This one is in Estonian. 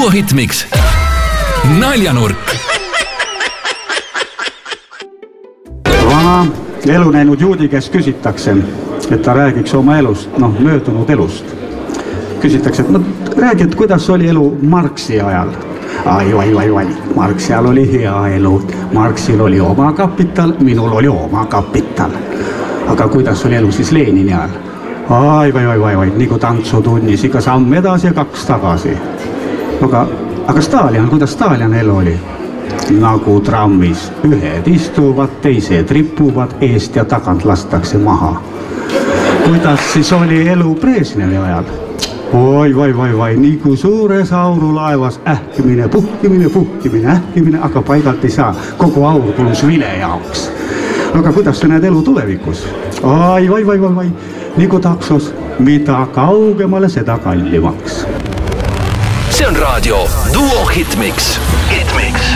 Duo Hitmix. Naljanurk. Vana elu näinud juudi, kes küsitakse, et ta räägiks oma elust, möödunud elust. Küsitakse, et räägi, et kuidas oli elu Marxi ajal. Ai. Marxi ajal oli hea elu. Marxil oli oma kapital, minul oli oma kapital. Aga kuidas oli elu siis Lenini ajal? Ai, nii kui tantsutunnis, ikka samm edasi ja 2 tagasi. Aga Stalin, kuidas Stalin elu oli? Nagu trammis. Ühed istuvad, teised ripuvad, eest ja tagant lastakse maha. Kuidas siis oli elu Brežnevi ajal? Oi, nii kui suures aurulaevas ähkimine, puhkimine, aga paigalt ei saa. Kogu aur kulus vile jaoks. Aga kuidas sa näed elu tulevikus? Ai, nii kui taksos, mida kaugemale, seda kallimaks. See on raadio Duo Hitmix.